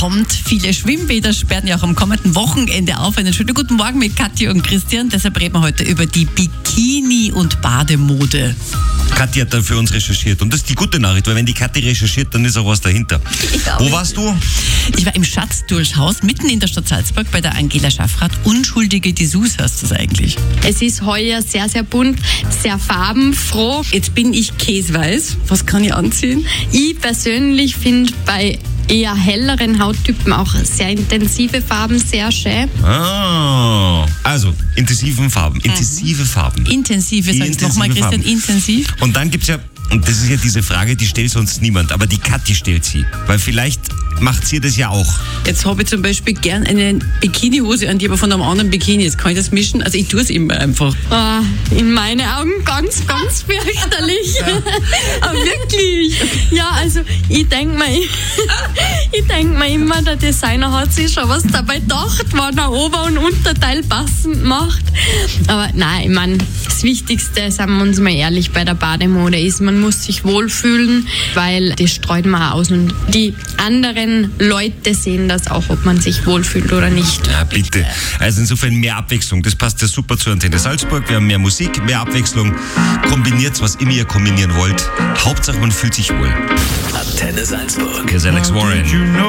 kommt. Viele Schwimmbäder sperren ja auch am kommenden Wochenende auf. Einen schönen guten Morgen mit Kathi und Christian. Deshalb reden wir heute über die Bikini- und Bademode. Kathi hat dann für uns recherchiert. Und das ist die gute Nachricht, weil wenn die Kathi recherchiert, dann ist auch was dahinter. Wo warst du? Ich war im Schatztürschhaus mitten in der Stadt Salzburg bei der Angela Schaffrath. Unschuldige Dessous heißt das eigentlich. Es ist heuer sehr, sehr bunt, sehr farbenfroh. Jetzt bin ich käseweiß. Was kann ich anziehen? Ich persönlich finde bei eher helleren Hauttypen auch sehr intensive Farben sehr schön. Also, intensive Farben. Intensive, sagst du nochmal, Christian, intensiv. Und dann gibt's ja, und das ist ja diese Frage, die stellt sonst niemand, aber die Kathi stellt sie. Weil vielleicht macht sie das ja auch. Jetzt habe ich zum Beispiel gern eine Bikinihose an, die aber von einem anderen Bikini ist. Kann ich das mischen? Also ich tue es immer einfach. In meinen Augen ganz, ganz fürchterlich. Aber wirklich. Ja, also ich denke mir immer, der Designer hat sich schon was dabei gedacht, wann er Ober- und Unterteil passend macht. Aber nein, ich meine, das Wichtigste, sagen wir uns mal ehrlich, bei der Bademode ist, man muss sich wohlfühlen, weil das streut man auch aus und die anderen Leute sehen das auch, ob man sich wohlfühlt oder nicht. Ja, bitte. Also insofern mehr Abwechslung. Das passt ja super zur Antenne Salzburg. Wir haben mehr Musik, mehr Abwechslung. Kombiniert, was immer ihr kombinieren wollt. Hauptsache, man fühlt sich wohl. Antenne Salzburg. Hier ist Alex Warren.